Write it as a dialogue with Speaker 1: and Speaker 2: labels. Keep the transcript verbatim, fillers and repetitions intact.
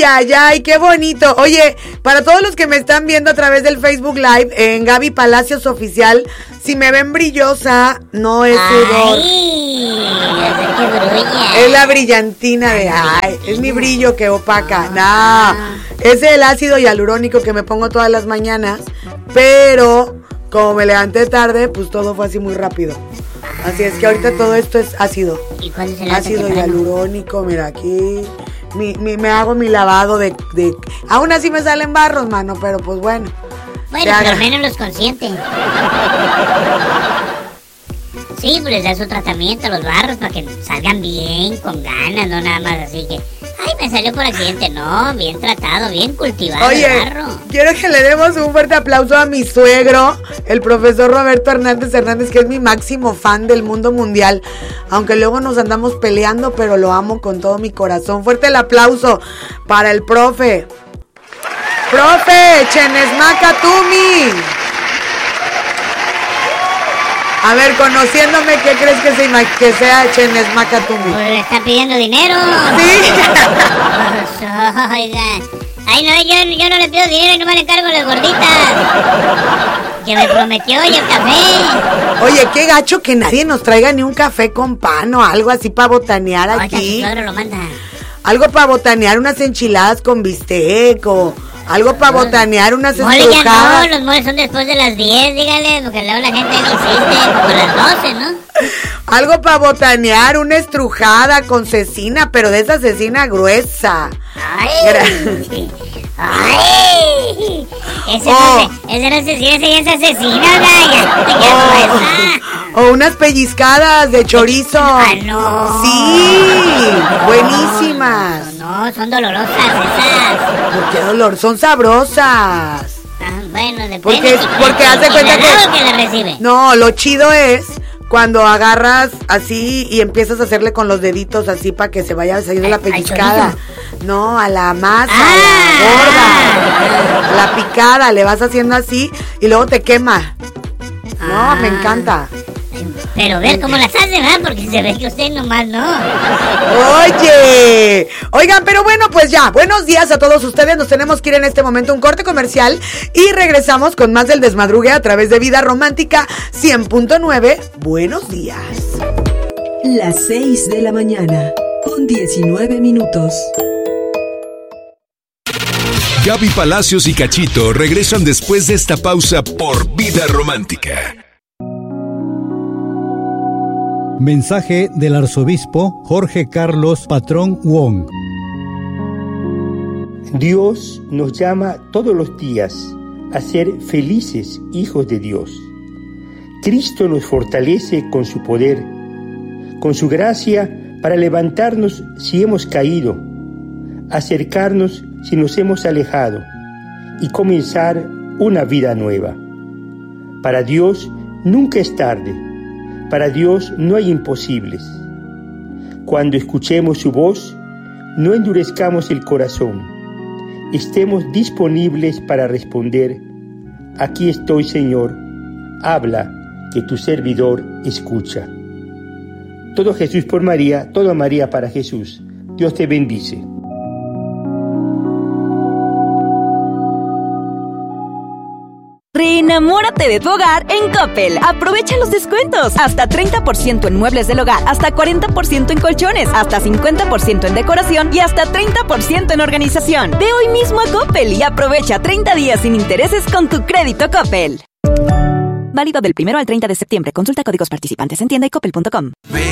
Speaker 1: ay, ay, qué bonito. Oye, para todos los que me están viendo a través del Facebook Live, en Gaby Palacios Oficial, si me ven brillosa, no es sudor.
Speaker 2: Ay, qué brulla.
Speaker 1: Es la brillantina de, ay, es mi brillo que opaca. No, es el ácido hialurónico que me pongo todas las mañanas, pero como me levanté tarde, pues todo fue así muy rápido. Así es que ahorita todo esto es ácido.
Speaker 2: ¿Y cuál es el
Speaker 1: ácido hialurónico? Mira aquí. Mi, mi, me hago mi lavado de, de... Aún así me salen barros, mano, pero pues bueno.
Speaker 2: Bueno, pero al menos los consiente. Sí, pues les da su tratamiento a los barros para que salgan bien, con ganas, no nada más así que... Ay, me salió por accidente. No, bien tratado, bien cultivado.
Speaker 1: Oye,
Speaker 2: el barro.
Speaker 1: Quiero que le demos un fuerte aplauso a mi suegro, el profesor Roberto Hernández Hernández, que es mi máximo fan del mundo mundial. Aunque luego nos andamos peleando, pero lo amo con todo mi corazón. Fuerte el aplauso para el profe. Profe, Chenesmaca Tumi. A ver, conociéndome, ¿qué crees que, se ima- que sea Chenesmaca Tumi?
Speaker 2: Pues le está pidiendo dinero.
Speaker 1: Sí.
Speaker 2: Oiga. Ay, no, yo, yo no le pido dinero y no me le encargo las gorditas. Que me prometió y el café.
Speaker 1: Oye, qué gacho que nadie nos traiga ni un café con pan o algo así para botanear aquí.
Speaker 2: Oiga, su suegro lo manda.
Speaker 1: Algo para botanear, unas enchiladas con bistec o algo para botanear, unas
Speaker 2: Mole
Speaker 1: estrujadas.
Speaker 2: ya no, los moles son después de las diez, dígale, porque luego la gente no insiste, como a las doce, ¿no?
Speaker 1: Algo para botanear, una estrujada con cecina, pero de esa cecina gruesa.
Speaker 2: ¡Ay!
Speaker 1: Gra-
Speaker 2: ¡Ay! Ese
Speaker 1: Oh.
Speaker 2: no es, ese no es cecina, ese ya es asesino, ya, ya
Speaker 1: Oh. O unas pellizcadas de chorizo.
Speaker 2: ¡Ah, no!
Speaker 1: Sí, buenísimas.
Speaker 2: No, no, son dolorosas esas.
Speaker 1: ¿Por qué dolor? Son sabrosas.
Speaker 2: Ah, bueno, depende.
Speaker 1: Porque,
Speaker 2: si-
Speaker 1: porque
Speaker 2: si-
Speaker 1: haz de
Speaker 2: si
Speaker 1: cuenta
Speaker 2: la da o
Speaker 1: que...
Speaker 2: que la recibe.
Speaker 1: No, lo chido es cuando agarras así y empiezas a hacerle con los deditos así para que se vaya saliendo la
Speaker 2: ¿Al- al
Speaker 1: pellizcada.
Speaker 2: chorizo?
Speaker 1: No, a la masa,
Speaker 2: Ah.
Speaker 1: a la gorda, a la picada, le vas haciendo así y luego te quema. No,
Speaker 2: Ah.
Speaker 1: me encanta.
Speaker 2: Pero ver cómo las hace, ¿verdad? Porque se ve que usted nomás no.
Speaker 1: Oye, oigan, pero bueno, pues ya, buenos días a todos ustedes. Nos tenemos que ir en este momento a un corte comercial y regresamos con más del desmadrugue a través de Vida Romántica cien punto nueve. Buenos días.
Speaker 3: Las seis de la mañana, con diecinueve minutos.
Speaker 4: Gaby Palacios y Cachito regresan después de esta pausa por Vida Romántica.
Speaker 5: Mensaje del arzobispo Jorge Carlos Patrón Wong.
Speaker 6: Dios nos llama todos los días a ser felices hijos de Dios. Cristo nos fortalece con su poder, con su gracia para levantarnos si hemos caído, acercarnos si nos hemos alejado y comenzar una vida nueva. Para Dios nunca es tarde. Para Dios no hay imposibles. Cuando escuchemos su voz, no endurezcamos el corazón. Estemos disponibles para responder: aquí estoy, Señor, habla, que tu servidor escucha. Todo Jesús por María, todo María para Jesús. Dios te bendice.
Speaker 7: Reenamórate de tu hogar en Coppel. Aprovecha los descuentos. Hasta treinta por ciento en muebles del hogar, hasta cuarenta por ciento en colchones, hasta cincuenta por ciento en decoración y hasta treinta por ciento en organización. Ve hoy mismo a Coppel y aprovecha treinta días sin intereses con tu crédito Coppel. Válido del primero al treinta de septiembre. Consulta códigos participantes en tienda y coppel punto com.